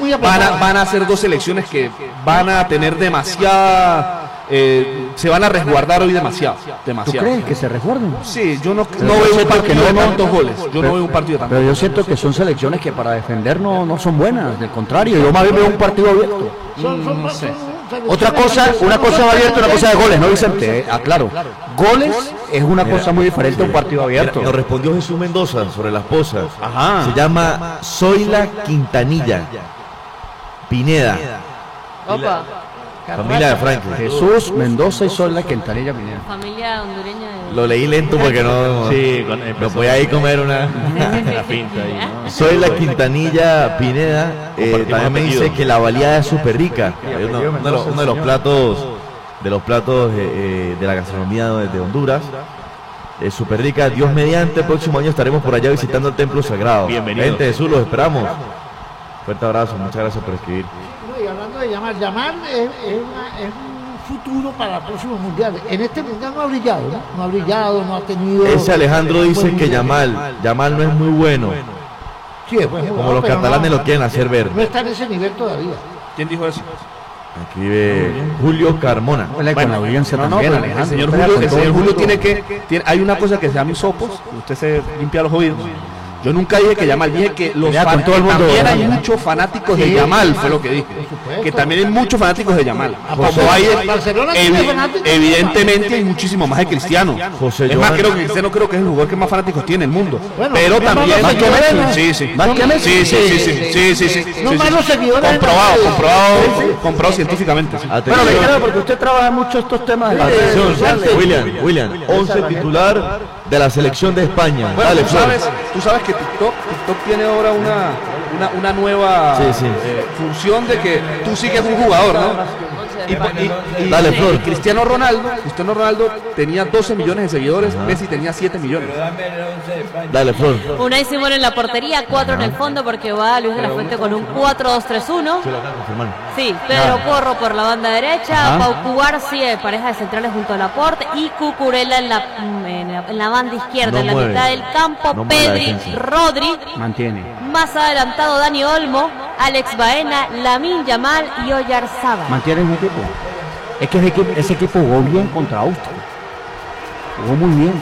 muy apretadas. Van a ser dos selecciones que van a tener demasiada... se van a resguardar hoy demasiado. ¿Tú crees que se resguarden? Sí, yo no veo un partido de tantos goles. Yo no veo un partido de tantos Pero yo goles. siento que son selecciones que para defender no son buenas, del contrario, yo más bien veo un partido abierto. Otra cosa, una cosa abierta y una cosa de goles, ¿no, Vicente? Aclaro, goles es una cosa muy diferente a un partido abierto. Nos respondió Jesús Mendoza sobre las posas. Ajá. Se llama Zoila Quintanilla Pineda, Opa, familia de Franklin. Jesús Mendoza y Zoila Quintanilla Pineda. familia hondureña de... Lo leí lento porque no podía ahí comer una finta ahí, ¿no? Zoila Quintanilla Pineda. También me dice que la baleada es súper rica. Uno de los platos de la gastronomía de Honduras. Es súper rica. Dios mediante, el próximo año estaremos por allá visitando el templo sagrado. Bienvenidos. Gente, Jesús, los esperamos. Fuerte abrazo, muchas gracias por escribir. No, y hablando de Yamal es un futuro para el próximo mundial. En este mundial no ha brillado, ¿no? No ha brillado, no ha tenido... Ese Alejandro dice que Yamal no es muy bueno. Sí, es buen Como jugador, los pero catalanes lo quieren hacer ver. No está en ese nivel todavía. ¿Quién dijo eso? Aquí ve Julio Carmona. Con la audiencia también, pero Alejandro. el señor Espera, Julio, con el todo señor el Julio mundo. hay una cosa que se llama hisopos, usted se limpia los oídos. Yo nunca dije que Yamal, dije que los Ya, con todo el mundo, también hay ¿verdad? muchos fanáticos de Yamal, fue lo que dije. Que también hay muchos fanáticos de Yamal. Como hay, Barcelona tiene fanáticos. evidentemente hay muchísimo más de Cristiano. José Es más, Joan. creo que Cristiano creo que es el jugador que más fanáticos tiene en el mundo. Bueno, Pero más también los seguidores, sí, sí. Más que Messi. Sí. No más los seguidores. Comprobado científicamente. sí. Bueno, me Atención, quedo porque usted trabaja mucho estos temas. atención, William, 11 titular de la selección de España. Bueno, Dale, tú sabes que TikTok tiene ahora una nueva Sí. función de que tú sigues un jugador, ¿no? Dale, Flor. Y Cristiano Ronaldo tenía 12 millones de seguidores, Messi tenía 7 millones. Dale, Flor. Unai Simón en la portería, 4 en el fondo porque va Luis de la Fuente con un 4-2-3-1. Sí, Pedro Porro por la banda derecha, Pau Cubarsi, pareja de centrales junto a Laporte, y Cucurella en la banda izquierda, No en la mueve. mitad del campo, No mueve la Pedri, defensa. Rodri, Mantiene. más adelantado Dani Olmo, Alex Baena, Lamine Yamal y Oyarzabal. Mantiene un equipo. Es que ese equipo jugó bien contra Austria. Jugó muy bien.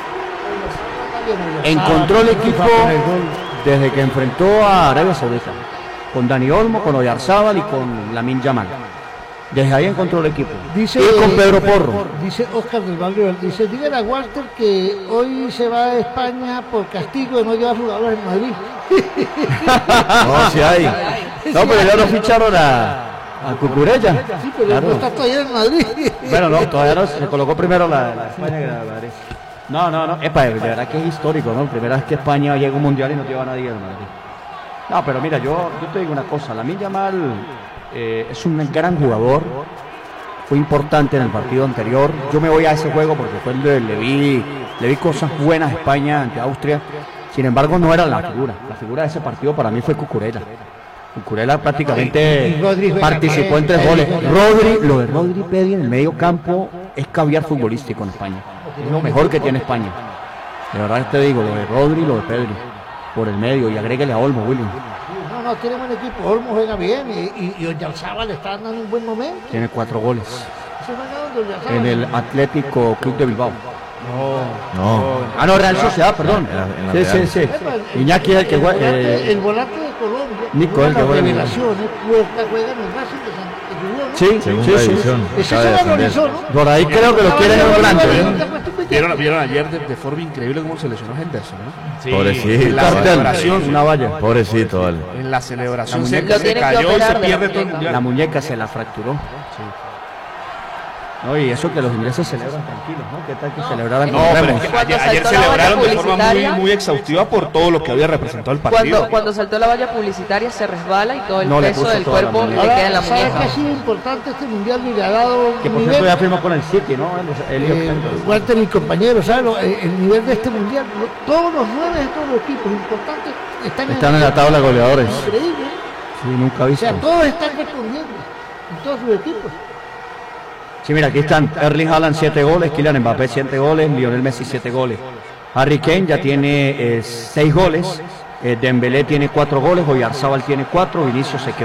Encontró el equipo desde que enfrentó a Arabia Saudita. Con Dani Olmo, con Oyarzábal y con Lamine Yamal. Desde ahí encontró el equipo. Dice, y con Pedro Porro. Dice Oscar del Barrio, dice, dígale a Walter que hoy se va a España por castigo de no llevar jugadores en Madrid. No, si hay. No, pero ya lo ficharon a Cucurella. Sí, pero Claro. no está todavía en Madrid. Bueno, no, todavía no, se colocó primero la España que la Madrid. No, epa, de verdad que es histórico, ¿no? Primera vez que España llega a un mundial y no lleva a nadie del Madrid. No, pero mira, yo te digo una cosa, Lamine Yamal es un gran jugador, fue importante en el partido anterior. Yo me voy a ese juego porque fue le vi cosas buenas a España ante Austria. Sin embargo, no era la figura de ese partido para mí fue Cucurella. Cucurella prácticamente Y Rodri juega participó en bien, 3 goles. bien. Lo de Rodri Pedri en el medio campo es caviar futbolístico en España. Es lo mejor que tiene España. De verdad te digo, lo de Rodri y lo de Pedri. Por el medio, y agréguele a Olmo, William. No, tiene buen equipo. Olmo juega bien y Oyarzábal está dando un buen momento. Tiene 4 goles ¿Se juega donde Oyarzábal? en el Atlético Club de Bilbao. No. No, Real Sociedad, perdón. En la Real. Sí. Iñaki es el que juega. El volante de Colombia. Nico, el que juega en el- Revelaciones, juega en el Racing de San Segunda división. Ese Acaba se de defender. valorizó, ¿no? Por ahí creo que lo quieren en un grande. Vieron ayer de forma increíble cómo se lesionó Henderson, ¿no? Pobrecito. La vale. celebración, Una valla. Pobrecito, vale. En la celebración La se muñeca- Lo tienen que cayó y se operar de la pierde todo el muñeca. mundial. La muñeca se la fracturó. No, y eso que los ingleses celebran tranquilos, ¿no? ¿Qué tal que celebraran No, con pero remos? es que Cuando ayer saltó la celebraron valla de forma publicitaria. muy exhaustiva por todo lo que había representado el partido. Cuando saltó la valla publicitaria se resbala y todo el No, le peso puso del toda la cuerpo le muñeca. queda en la ¿Sabes muñeca. que ha sido importante este mundial y le ha dado Que por nivel? cierto ya firmó con el City, ¿no? Walter y compañeros, ¿sabes? El nivel de este mundial, todos los 9 de todos los equipos importantes Están en la tabla de goleadores. Increíble, ¿eh? Sí, nunca O visto. sea, todos están respondiendo en todos sus equipos. Sí, mira, aquí están Erling Haaland 7 goles, Kylian Mbappé 7 goles, Lionel Messi 7 goles. Harry Kane ya tiene 6 goles, Dembélé tiene 4 goles, Oyarzábal tiene 4, Vinicius se quedó